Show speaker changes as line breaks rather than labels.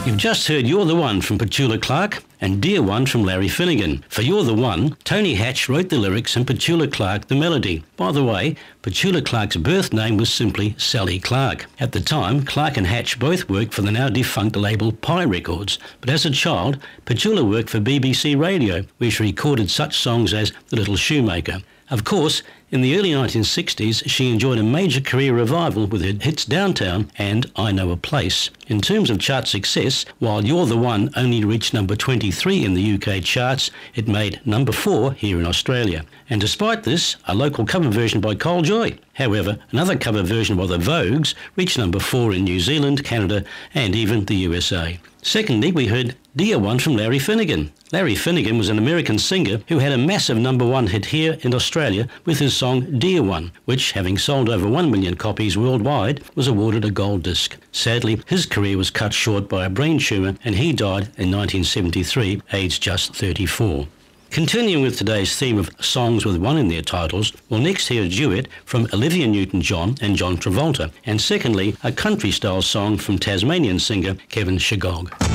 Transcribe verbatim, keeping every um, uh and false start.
You've just heard You're the One from Petula Clark and Dear One from Larry Finnegan. For You're the One, Tony Hatch wrote the lyrics and Petula Clark the melody. By the way, Petula Clark's birth name was simply Sally Clark. At the time, Clark and Hatch both worked for the now defunct label Pye Records, but as a child, Petula worked for B B C Radio, where she recorded such songs as The Little Shoemaker. Of course, in the early nineteen sixties, she enjoyed a major career revival with her hits Downtown and I Know a Place. In terms of chart success, while You're the One only reached number twenty-three in the U K charts, it made number four here in Australia. And despite this, a local cover version by Cole Joy. However, another cover version by the Vogues reached number four in New Zealand, Canada and even the U S A. Secondly, we heard Dear One from Larry Finnegan. Larry Finnegan was an American singer who had a massive number one hit here in Australia with his song Dear One, which, having sold over one million copies worldwide, was awarded a gold disc. Sadly, his career was cut short by a brain tumour and he died in nineteen seventy-three, aged just thirty-four. Continuing with today's theme of songs with one in their titles, we'll next hear a duet from Olivia Newton-John and John Travolta, and secondly, a country-style song from Tasmanian singer Kevin Shagog.